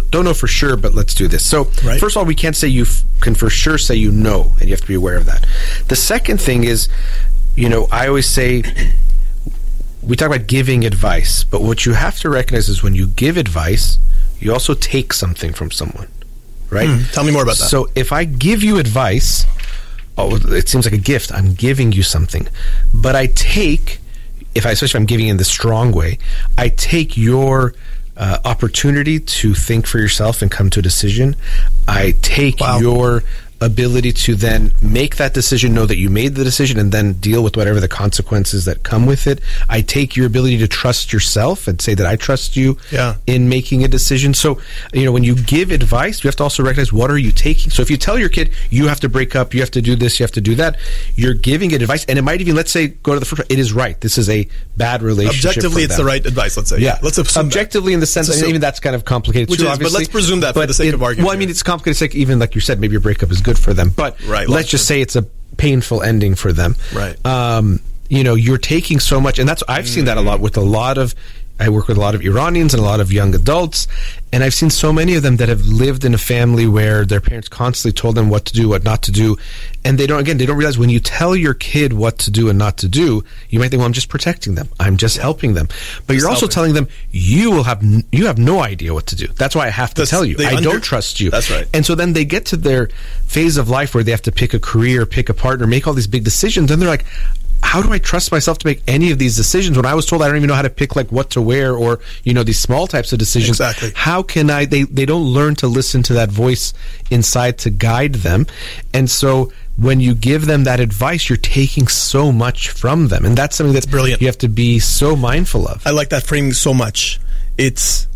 don't know for sure, but let's do this. So first of all, we can't say you can for sure say you know, and you have to be aware of that. The second thing is, I always say, we talk about giving advice, but what you have to recognize is when you give advice, you also take something from someone, right? Tell me more about that. So if I give you advice, it seems like a gift. I'm giving you something. But I take, especially if I'm giving in the strong way, I take your opportunity to think for yourself and come to a decision. I take your ability to then make that decision, know that you made the decision, and then deal with whatever the consequences that come with it. I take your ability to trust yourself and say that I trust you in making a decision. So, when you give advice, you have to also recognize, what are you taking? So if you tell your kid, you have to break up, you have to do this, you have to do that, you're giving it advice, and it might even, let's say, go to the first one, it is right. This is a bad relationship. Objectively, it's the right advice, let's say. Yeah. Let's assume objectively, in the sense that even that's kind of complicated too, obviously. But let's presume that for the sake of argument. Well, I mean, it's complicated. It's like, even like you said, maybe a breakup is good for them, but let's just say it's a painful ending for them. Right. You're taking so much, and I've seen that a lot with I work with a lot of Iranians and a lot of young adults, and I've seen so many of them that have lived in a family where their parents constantly told them what to do, what not to do, and they don't realize when you tell your kid what to do and not to do, you might think, well, I'm just protecting them, I'm just helping them, but you're also telling them you have no idea what to do. That's why I have to tell you. I don't trust you. That's right. And so then they get to their phase of life where they have to pick a career, pick a partner, make all these big decisions, and they're like, how do I trust myself to make any of these decisions when I was told I don't even know how to pick like what to wear or these small types of decisions? Exactly. How can I? They don't learn to listen to that voice inside to guide them, and so when you give them that advice, you're taking so much from them, and that's something that's brilliant. You have to be so mindful of. I like that framing so much. It's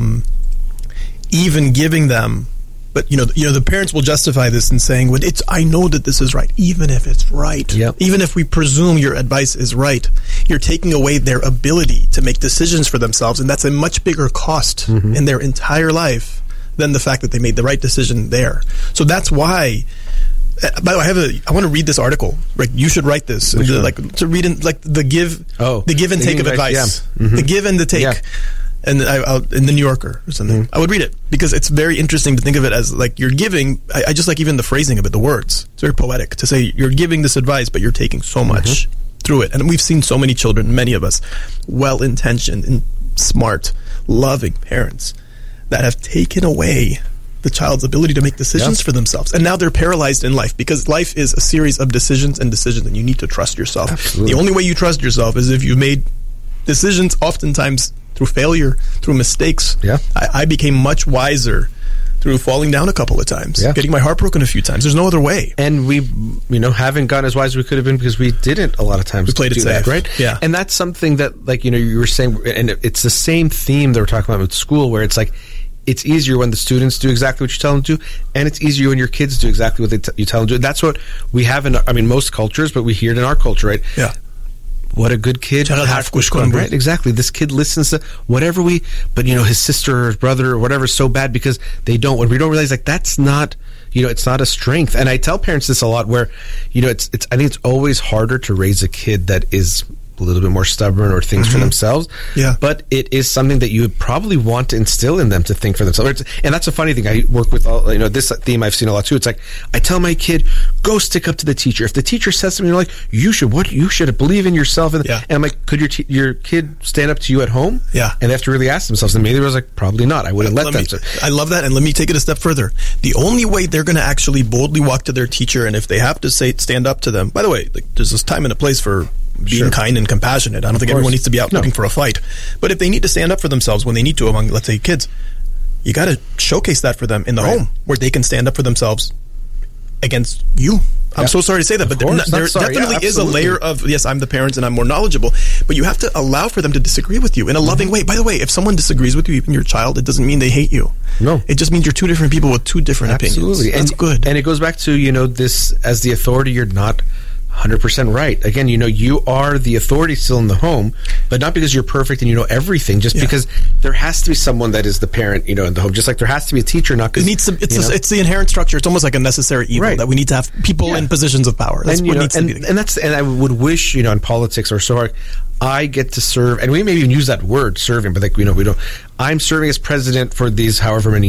even giving them. But the parents will justify this in saying, "Well, I know that this is right, even if it's right. Yep. Even if we presume your advice is right, you're taking away their ability to make decisions for themselves, and that's a much bigger cost in their entire life than the fact that they made the right decision there. So that's why." By the way, I want to read this article. Right, you should write this. To read in the give and take of advice, the give and the take. Yeah. And in the New Yorker or something, I would read it because it's very interesting to think of it as like you're giving. I just like even the phrasing of it, the words. It's very poetic to say you're giving this advice, but you're taking so much through it. And we've seen so many children, many of us, well-intentioned and smart, loving parents that have taken away the child's ability to make decisions for themselves. And now they're paralyzed in life because life is a series of decisions, and you need to trust yourself. Absolutely. The only way you trust yourself is if you've made decisions, oftentimes through failure, through mistakes. Yeah. I became much wiser through falling down a couple of times, getting my heart broken a few times. There's no other way. And we, haven't gotten as wise as we could have been because we didn't a lot of times. We played it safe, right? Yeah. And that's something that, like, you were saying, and it's the same theme that we're talking about with school, where it's like, it's easier when the students do exactly what you tell them to, and it's easier when your kids do exactly what you tell them to. That's what we have in, most cultures, but we hear it in our culture, right? Yeah. What a good kid. Right, exactly. This kid listens to whatever but his sister or his brother or whatever is so bad because they don't. When we don't realize, like, that's not, it's not a strength. And I tell parents this a lot where, I think it's always harder to raise a kid that is a little bit more stubborn or thinks for themselves. Yeah. But it is something that you would probably want to instill in them to think for themselves. And that's a funny thing. I work with, this theme I've seen a lot too. It's like, I tell my kid, go stick up to the teacher. If the teacher says something, you're like, you should believe in yourself. And I'm like, could your kid stand up to you at home? Yeah. And they have to really ask themselves. And maybe I was like, probably not. I wouldn't let them. I love that. And let me take it a step further. The only way they're going to actually boldly walk to their teacher, and if they have to stand up to them, by the way, there's this time and a place for being kind and compassionate. I don't think everyone needs to be out looking for a fight. But if they need to stand up for themselves when they need to among, let's say, kids, you got to showcase that for them in the home where they can stand up for themselves against you. I'm so sorry to say that, but there definitely is a layer of, yes, I'm the parent and I'm more knowledgeable, but you have to allow for them to disagree with you in a loving way. By the way, if someone disagrees with you, even your child, it doesn't mean they hate you. No. It just means you're two different people with two different opinions. That's good. And it goes back to, this, as the authority, you're not 100% right. Again, you are the authority still in the home, but not because you're perfect and you know everything, just because there has to be someone that is the parent, in the home. Just like there has to be a teacher, not because... It's the inherent structure. It's almost like a necessary evil that we need to have people in positions of power. That's what needs to be. And I would wish, in politics or so hard, I get to serve, and we may even use that word, serving, but we don't. I'm serving as president for these however many